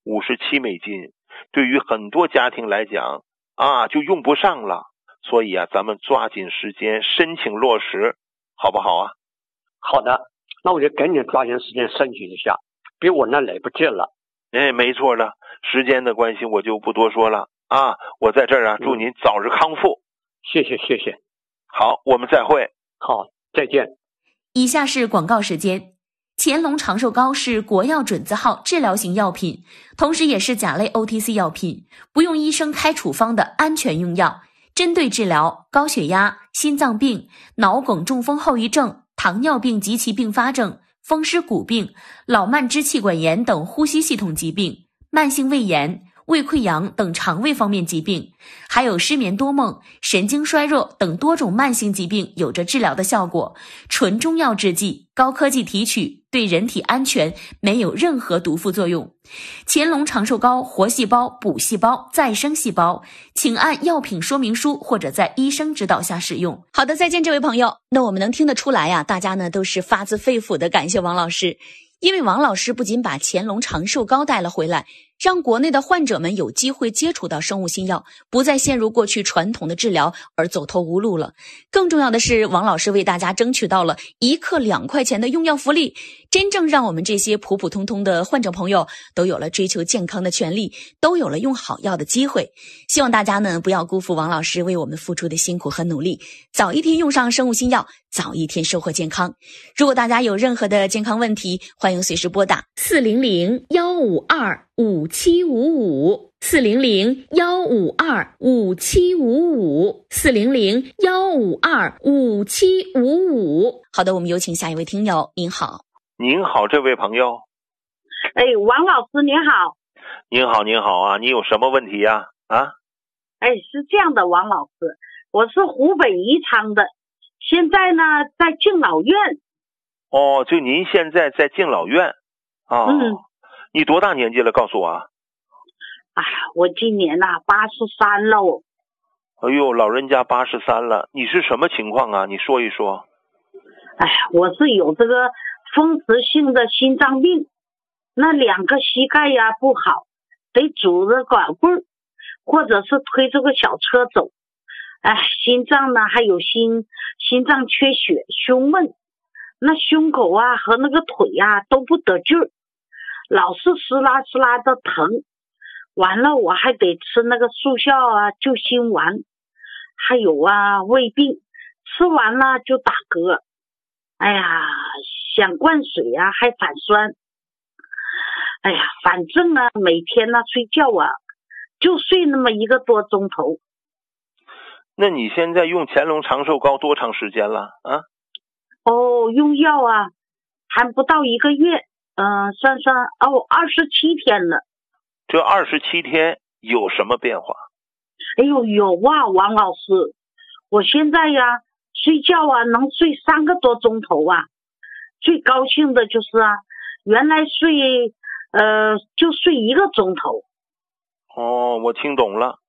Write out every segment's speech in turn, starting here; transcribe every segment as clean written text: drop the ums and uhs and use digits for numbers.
$57，对于很多家庭来讲就用不上了。所以咱们抓紧时间申请落实，好不好啊？ 好的，那我就赶紧抓紧时间申请一下，比我那来不及了。 没错的，时间的关系我就不多说了我在这儿祝您早日康复。 谢谢谢谢。 好，我们再会。 好，再见。 以下是广告时间。乾隆长寿膏是国药准字号治疗型药品，同时也是甲类 OTC 药品，不用医生开处方的安全用药，针对治疗高血压、心脏病、脑梗、中风后遗症、糖尿病及其并发症、风湿骨病、老慢支气管炎等呼吸系统疾病、慢性胃炎、胃溃疡等肠胃方面疾病，还有失眠多梦、神经衰弱等多种慢性疾病有着治疗的效果。纯中药制剂，高科技提取，对人体安全，没有任何毒副作用。乾隆长寿膏活细胞、补细胞、再生细胞，请按药品说明书或者在医生指导下使用。好的，再见这位朋友。那我们能听得出来大家呢都是发自肺腑的感谢王老师，因为王老师不仅把乾隆长寿膏带了回来，让国内的患者们有机会接触到生物新药，不再陷入过去传统的治疗而走投无路了。更重要的是，王老师为大家争取到了1克2块钱的用药福利，真正让我们这些普普通通的患者朋友都有了追求健康的权利，都有了用好药的机会。希望大家呢不要辜负王老师为我们付出的辛苦和努力，早一天用上生物新药，早一天收获健康。如果大家有任何的健康问题，欢迎随时拨打400-152-5755 400-152-5755 400-152-5755。好的，我们有请下一位听友。您好。 您好，这位朋友。 王老师您好。 您好您好你有什么问题呀？ 是这样的，王老师，我是湖北宜昌的，现在呢在敬老院。 就您现在在敬老院你多大年纪了？告诉我我今年83了。 哎呦，老人家83了，你是什么情况你说一说。 我是有这个风湿性的心脏病，那2个膝盖不好，得拄着拐棍或者是推这个小车走。心脏呢还有心脏缺血，胸闷，那胸口和那个腿都不得劲儿，老是撕拉撕拉的疼。完了我还得吃那个速效救心丸，还有胃病，吃完了就打嗝。想灌水还反酸。反正每天睡觉就睡那么1个多钟头。 那你现在用乾隆长寿膏多长时间了用药还不到1个月，算27天了。 这27天有什么变化？ 有王老师，我现在睡觉能睡3个多钟头最高兴的就是原来睡就睡1个钟头。 我听懂了。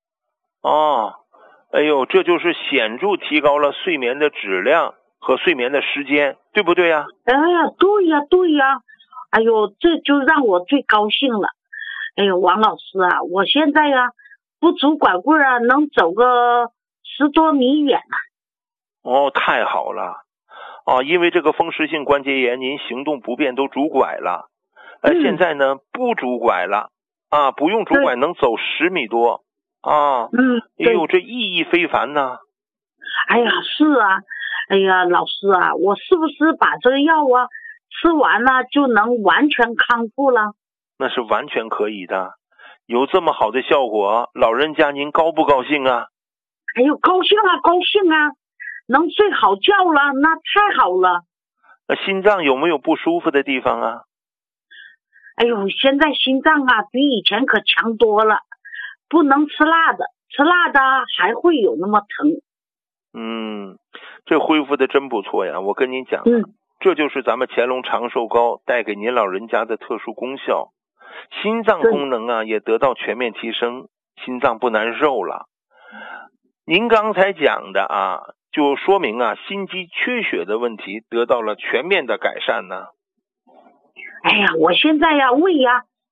这就是显著提高了睡眠的质量和睡眠的时间，对不对呀？ 对呀。这就让我最高兴了。王老师我现在不拄拐棍能走个10多米远了。 太好了。因为这个风湿性关节炎您行动不便都拄拐了，现在呢不拄拐了不用拄拐能走10米多这意义非凡呢。 是老师我是不是把这个药吃完了就能完全康复了？ 那是完全可以的，有这么好的效果，老人家您高不高兴啊？ 高兴能睡好觉了，那太好了。 心脏有没有不舒服的地方现在心脏比以前可强多了，不能吃辣的，吃辣的还会有那么疼。 这恢复的真不错呀，我跟您讲这就是咱们乾隆长寿膏带给您老人家的特殊功效，心脏功能也得到全面提升，心脏不难受了。您刚才讲的就说明心肌缺血的问题得到了全面的改善呢。 我现在胃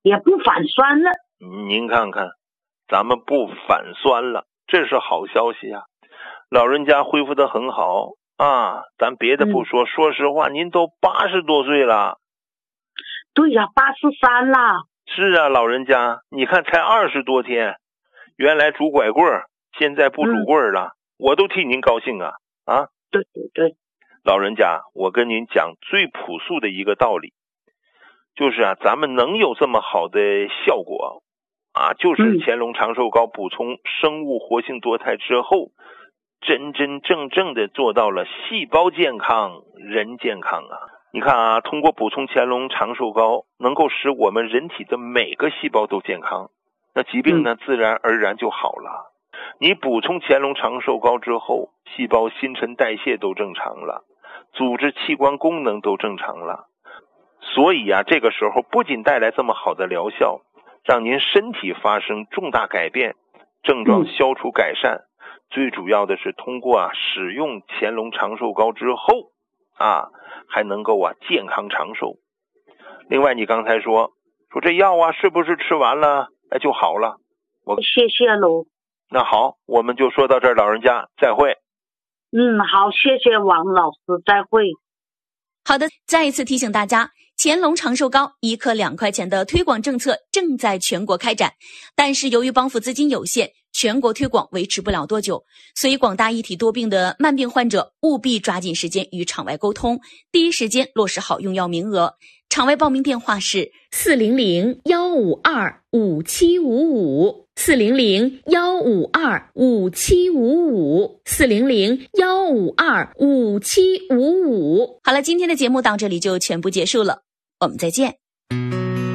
也不反酸了。 您看看，咱们不反酸了，这是好消息啊！老人家恢复得很好啊，咱别的不说，说实话，您都80多岁了。 对呀，83啦。 是啊，老人家，你看才20多天，原来拄拐棍儿，现在不拄棍儿了，我都替您高兴啊！啊， 对对对， 老人家，我跟您讲最朴素的一个道理，就是啊，咱们能有这么好的效果啊，就是乾隆长寿膏补充生物活性多肽之后，真真正正的做到了细胞健康，人健康啊！你看啊，通过补充乾隆长寿膏，能够使我们人体的每个细胞都健康，那疾病呢，自然而然就好了。你补充乾隆长寿膏之后，细胞新陈代谢都正常了，组织器官功能都正常了。所以啊，这个时候不仅带来这么好的疗效，让您身体发生重大改变，症状消除改善，最主要的是通过使用乾隆长寿膏之后还能够健康长寿。另外你刚才说这药是不是吃完了就好了？ 谢谢喽。 那好，我们就说到这儿，老人家再会。 好，谢谢王老师，再会。 好的，再一次提醒大家，乾隆长寿膏1颗2块钱的推广政策正在全国开展，但是由于帮扶资金有限，全国推广维持不了多久，所以广大一体多病的慢病患者务必抓紧时间与场外沟通，第一时间落实好用药名额。场外报名电话是400-152-5755 400-152-5755 400-152-5755。好了，今天的节目到这里就全部结束了，我们再见。